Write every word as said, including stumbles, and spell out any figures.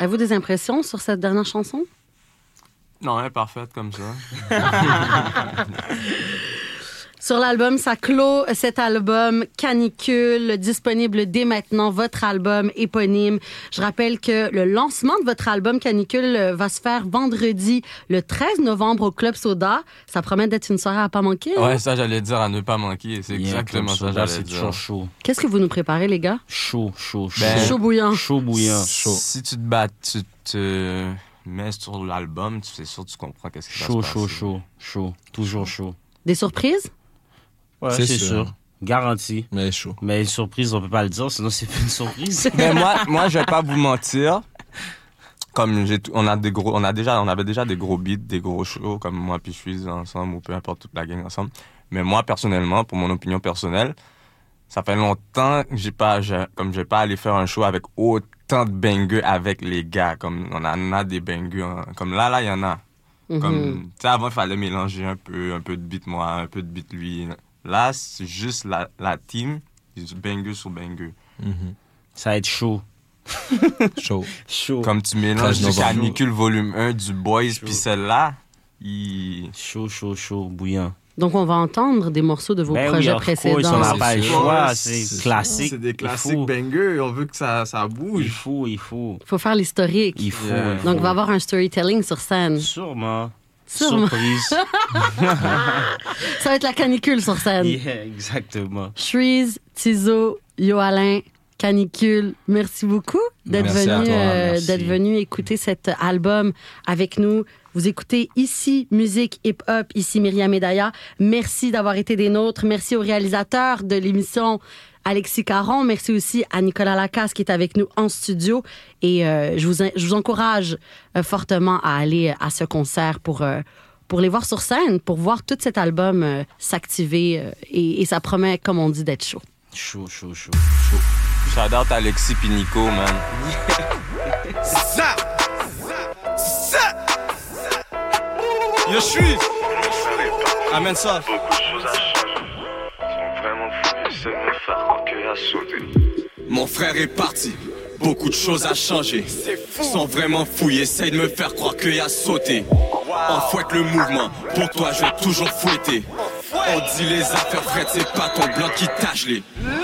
Avez-vous des impressions sur cette dernière chanson? Non, elle est parfaite comme ça. Sur l'album, ça clôt cet album Canicule, disponible dès maintenant, votre album éponyme. Je rappelle que le lancement de votre album Canicule va se faire vendredi, le treize novembre au Club Soda. Ça promet d'être une soirée à pas manquer. Hein? Ouais, ça, j'allais dire à ne pas manquer. C'est Yeah, exactement ça, ça, j'allais c'est dire. toujours chaud. Qu'est-ce que vous nous préparez, les gars? Chaud, chaud, chaud. Ben, Chaud bouillant. Chaud bouillant. Chaud. Si tu te bats, tu te mets sur l'album, tu c'est sûr que tu comprends qu'est-ce qui va se Chaud, passer. chaud, chaud, chaud. Toujours chaud. Des surprises? Ouais, C'est c'est, sûr. sûr. Garanti. Mais chaud. Mais une surprise, on peut pas le dire, sinon c'est pas une surprise. Mais moi, moi, je vais pas vous mentir. Comme j'ai, on a des gros, on a déjà, on avait déjà des gros beats, des gros shows, comme moi puis je suis ensemble ou peu importe toute la gang ensemble. Mais moi, personnellement, pour mon opinion personnelle, ça fait longtemps que j'ai pas, j'ai, comme j'ai pas allé faire un show avec autant de bangers avec les gars. Comme on en a des bangers, hein. Comme là, là, il y en a. Comme, tu sais, avant, il fallait mélanger un peu, un peu de beat moi, un peu de beat lui. Là, c'est juste la, la team, banger sur banger. Mm-hmm. Ça va être chaud. Chaud. Chaud. Comme tu mélanges du treize novembre. Canicule volume un, du Boys, puis celle-là, il... Chaud, chaud, chaud, bouillant. Donc, on va entendre des morceaux de vos Ben oui, projets of course, précédents. on n'a pas le C'est choix, sûr. c'est, C'est classique. C'est des Il classiques faut. bangers, on veut que ça, ça Il bouge. faut, il faut. Il faut faire l'historique. Il faut. Yeah. il faut. Donc, il va y avoir un storytelling sur scène. Sûrement. Sûrement. Surprise. Ça va être la canicule sur scène. Yeah, exactement. Shreeze, Tizo, Yo Alain, Canicule, merci beaucoup d'être Merci à venu, toi, euh, merci. d'être venu écouter cet album avec nous. Vous écoutez ici Musique Hip Hop, ici Myriam Medaya. Merci d'avoir été des nôtres. Merci au réalisateur de l'émission, Alexis Caron. Merci aussi à Nicolas Lacasse qui est avec nous en studio. Et euh, je, vous, je vous encourage euh, fortement à aller à ce concert pour, euh, pour les voir sur scène, pour voir tout cet album euh, s'activer. Euh, et, et ça promet, comme on dit, d'être chaud. Chaud, chaud, chaud. Shout out Alexis puis Nico, man. Ça! Ça! Yo, je suis! Amène ça! Beaucoup de choses à changer. Ils sont vraiment fous, ils essaient de me faire croire qu'il y a sauté. Mon frère est parti, beaucoup de choses à changer. Ils sont vraiment fous, ils essayent de me faire croire qu'il y a sauté. On fouette le mouvement, pour toi je vais toujours fouetter. On dit les affaires frettes, c'est pas ton blanc qui tâche les.